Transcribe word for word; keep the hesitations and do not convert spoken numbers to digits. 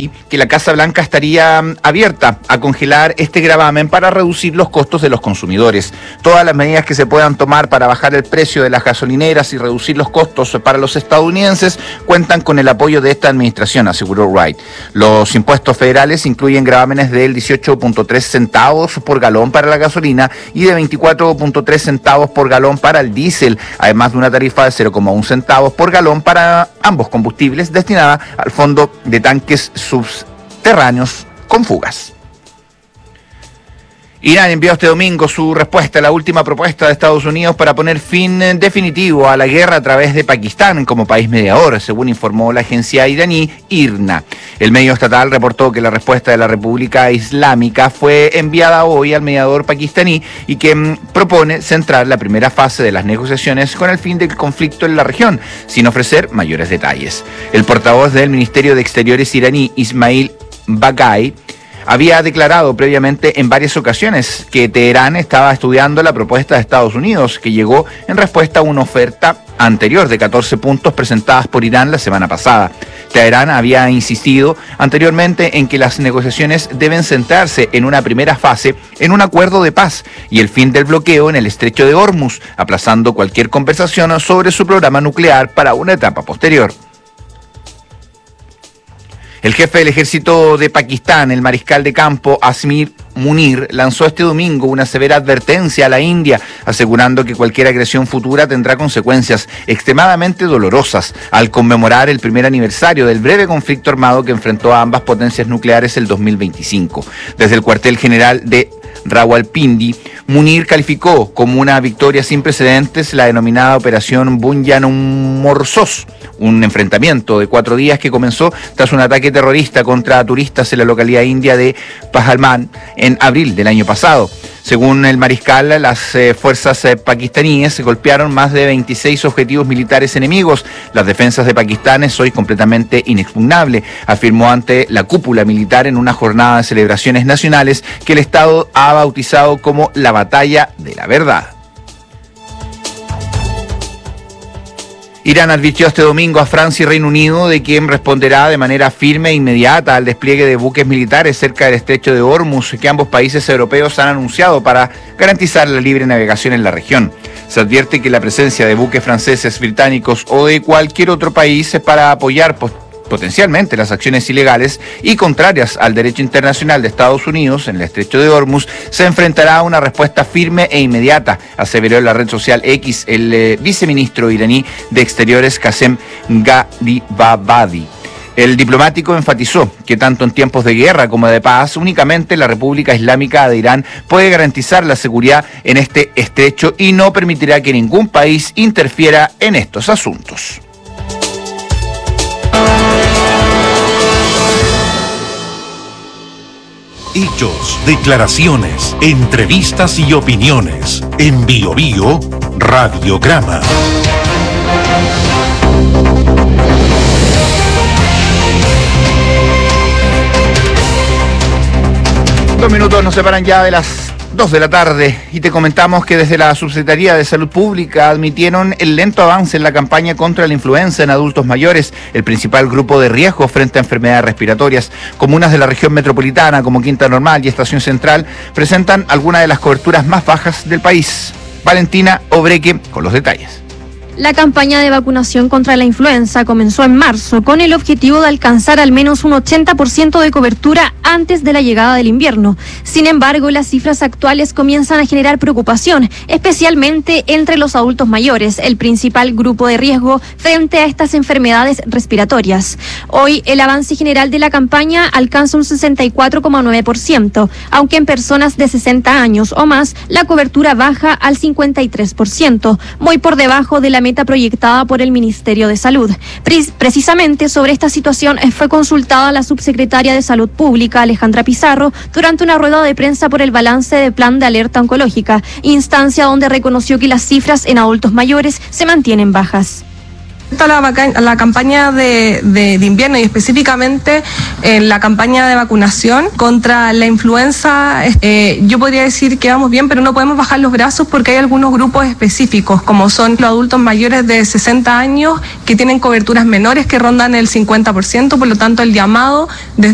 hoy que la Casa Blanca estaría abierta a congelar este gravamen para reducir los costos de los consumidores. Todas las medidas que se puedan tomar para bajar el precio de las gasolineras y reducir los costos para los estadounidenses cuentan con el apoyo de esta administración, aseguró Wright. Los impuestos federales incluyen gravámenes del dieciocho punto tres centavos por galón para la gasolina y de veinticuatro punto tres centavos por galón para el diésel, además de una tarifa de cero coma uno centavos por galón para ambos combustibles destinada al fondo de tanques subterráneos con fugas. Irán envió este domingo su respuesta a la última propuesta de Estados Unidos para poner fin definitivo a la guerra a través de Pakistán como país mediador, según informó la agencia iraní IRNA. El medio estatal reportó que la respuesta de la República Islámica fue enviada hoy al mediador pakistaní y que mmm, propone centrar la primera fase de las negociaciones con el fin del conflicto en la región, sin ofrecer mayores detalles. El portavoz del Ministerio de Exteriores iraní, Ismail Baghai, había declarado previamente en varias ocasiones que Teherán estaba estudiando la propuesta de Estados Unidos, que llegó en respuesta a una oferta anterior de catorce puntos presentadas por Irán la semana pasada. Teherán había insistido anteriormente en que las negociaciones deben centrarse en una primera fase en un acuerdo de paz y el fin del bloqueo en el estrecho de Hormuz, aplazando cualquier conversación sobre su programa nuclear para una etapa posterior. El jefe del ejército de Pakistán, el mariscal de campo Asmir Munir, lanzó este domingo una severa advertencia a la India, asegurando que cualquier agresión futura tendrá consecuencias extremadamente dolorosas, al conmemorar el primer aniversario del breve conflicto armado que enfrentó a ambas potencias nucleares el dos mil veinticinco. Desde el cuartel general de Rawalpindi, Munir calificó como una victoria sin precedentes la denominada Operación Bunyan Morsos, un enfrentamiento de cuatro días que comenzó tras un ataque terrorista contra turistas en la localidad india de Pahalman en abril del año pasado. Según el mariscal, las eh, fuerzas eh, pakistaníes golpearon más de veintiséis objetivos militares enemigos. Las defensas de Pakistán es hoy completamente inexpugnable, afirmó ante la cúpula militar en una jornada de celebraciones nacionales que el Estado ha bautizado como la Batalla de la Verdad. Irán advirtió este domingo a Francia y Reino Unido de que responderá de manera firme e inmediata al despliegue de buques militares cerca del estrecho de Hormuz que ambos países europeos han anunciado para garantizar la libre navegación en la región. Se advierte que la presencia de buques franceses, británicos o de cualquier otro país es para apoyar potencialmente las acciones ilegales y contrarias al derecho internacional de Estados Unidos en el estrecho de Hormuz, se enfrentará a una respuesta firme e inmediata, aseveró en la red social X el eh, viceministro iraní de Exteriores Qasem Gharibabadi. El diplomático enfatizó que tanto en tiempos de guerra como de paz, únicamente la República Islámica de Irán puede garantizar la seguridad en este estrecho y no permitirá que ningún país interfiera en estos asuntos. Hechos, declaraciones, entrevistas y opiniones. En Bio Bio, Radiograma. Dos minutos nos separan ya de las dos de la tarde y te comentamos que desde la Subsecretaría de Salud Pública admitieron el lento avance en la campaña contra la influenza en adultos mayores, el principal grupo de riesgo frente a enfermedades respiratorias. Comunas de la región metropolitana como Quinta Normal y Estación Central presentan algunas de las coberturas más bajas del país. Valentina Obreque con los detalles. La campaña de vacunación contra la influenza comenzó en marzo con el objetivo de alcanzar al menos un ochenta por ciento de cobertura antes de la llegada del invierno. Sin embargo, las cifras actuales comienzan a generar preocupación, especialmente entre los adultos mayores, el principal grupo de riesgo frente a estas enfermedades respiratorias. Hoy, el avance general de la campaña alcanza un sesenta y cuatro coma nueve por ciento, aunque en personas de sesenta años o más, la cobertura baja al cincuenta y tres por ciento, muy por debajo de la meta proyectada por el Ministerio de Salud. Precisamente sobre esta situación fue consultada la subsecretaria de Salud Pública, Alejandra Pizarro, durante una rueda de prensa por el balance de plan de alerta oncológica, instancia donde reconoció que las cifras en adultos mayores se mantienen bajas. La, vaca- la campaña de, de, de invierno y específicamente en la campaña de vacunación contra la influenza, eh, yo podría decir que vamos bien, pero no podemos bajar los brazos porque hay algunos grupos específicos, como son los adultos mayores de sesenta años que tienen coberturas menores que rondan el cincuenta por ciento, por lo tanto el llamado desde